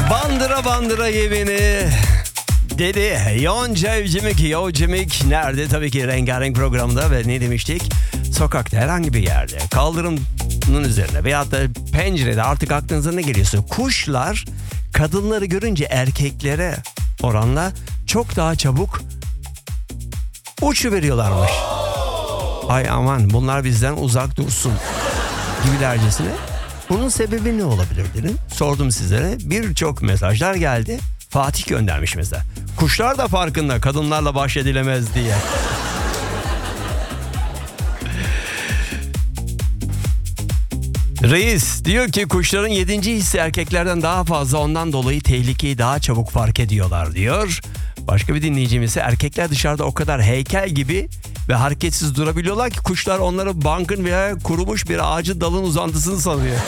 Bandıra bandıra ye beni dedi Yonca Evcimik nerede? Tabii ki Rengarenk programında ve ne demiştik? Sokakta, herhangi bir yerde, kaldırımın üzerine veyahut da pencerede, artık aklınıza ne geliyorsa, kuşlar kadınları görünce erkeklere oranla çok daha çabuk uçuveriyorlarmış. Ay aman, bunlar bizden uzak dursun gibilercesine. Bunun sebebi ne olabilir dedim. Sordum sizlere. Birçok mesajlar geldi. Fatih göndermiş mesela. Kuşlar da farkında kadınlarla baş edilemez diye. Reis diyor ki kuşların 7. hissi erkeklerden daha fazla, ondan dolayı tehlikeyi daha çabuk fark ediyorlar diyor. Başka bir dinleyicimiz ise erkekler dışarıda o kadar heykel gibi ve hareketsiz durabiliyorlar ki kuşlar onları bankın veya kurumuş bir ağacın dalın uzantısını sanıyor.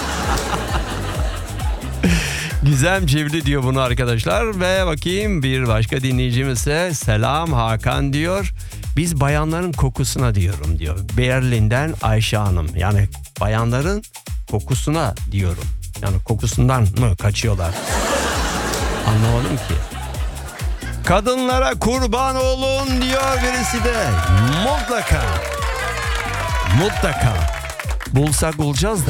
Gizem Civli diyor bunu arkadaşlar. Ve bakayım, bir başka dinleyicimiz ise selam Hakan diyor. Biz bayanların kokusuna diyorum diyor. Berlin'den Ayşe Hanım. Yani bayanların kokusuna diyorum. Yani kokusundan mı kaçıyorlar? Anlamadım ki. Kadınlara kurban olun diyor birisi de. Mutlaka. Bulsak bulacağız da.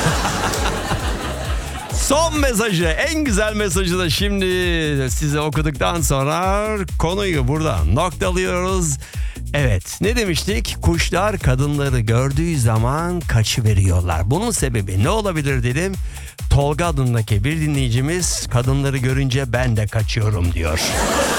Son mesajı, en güzel mesajı da şimdi size okuduktan sonra konuyu burada noktalıyoruz. Evet, ne demiştik? Kuşlar kadınları gördüğü zaman kaçıveriyorlar. Bunun sebebi ne olabilir dedim. Tolga adındaki bir dinleyicimiz kadınları görünce ben de kaçıyorum diyor.